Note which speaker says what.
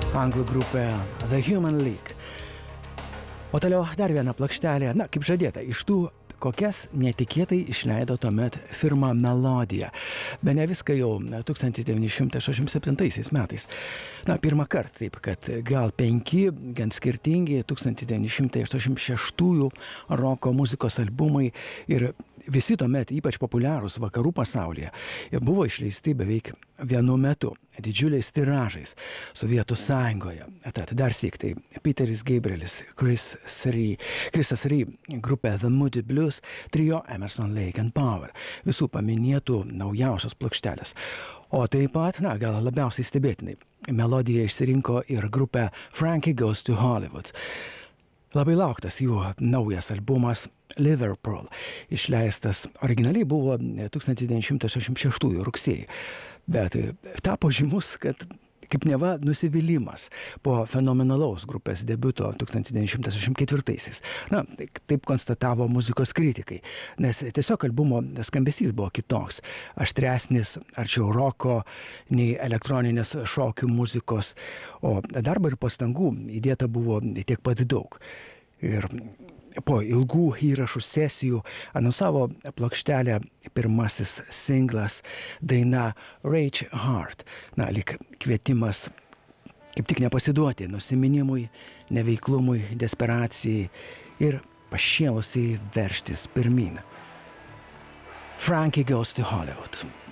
Speaker 1: Anglų grupė The Human League. O toliau dar viena plokštelė, kaip žadėta, iš tų, kokias netikėtai išleido tuomet firma Melodija. Bene viską jau 1967 metais. Pirmą kartą taip, kad gal 5 gan skirtingi 1986 roko muzikos albumai ir visi tuomet ypač populiarūs vakarų pasaulyje buvo išleisti beveik vienu metu, didžiuliais tiražais Sovietų Sąjungoje. Tad dar syk tai Peteris Gabrielis, Chrisas Ry, grupė The Moody Blues, trio Emerson, Lake and Power, visų paminėtų naujausios plokštelės. O taip pat, gal labiausiai stebėtinai, Melodija išsirinko ir grupę Frankie Goes to Hollywood. Labai lauktas jų naujas albumas Liverpool, išleistas originaliai buvo 1966 rugsėjį, bet tapo žymus, kad kaip neva nusivylimas po fenomenalaus grupės debiuto 1964-aisiais. Taip konstatavo muzikos kritikai, nes tiesiog albumo skambesys buvo kitoks, aštresnis, arčiau roko, nei elektroninės šokių muzikos, o darbo ir pastangų įdėta buvo tiek pat daug. Ir po ilgų įrašų sesijų anonsavo plokštelę pirmasis singlas, daina Rage Heart. Lyg kvietimas kaip tik nepasiduoti nusiminimui, neveiklumui, desperacijai ir pašėlusiai veržtis pirmyn. Frankie Goes to Hollywood.